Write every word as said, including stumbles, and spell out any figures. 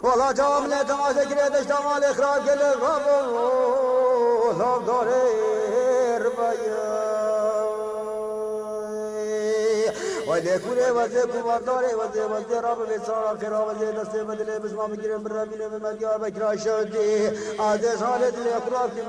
والا جام نه تماشه کرده اشتمال اخراج گله رابو لام داره ربایا ولی کوره وزه کوبار داره وزه وزه راب بسار خیرا وزه دسته بدله بسما بگیرم برامینه به مدیار بکرا شدی آدش حالت لیکراف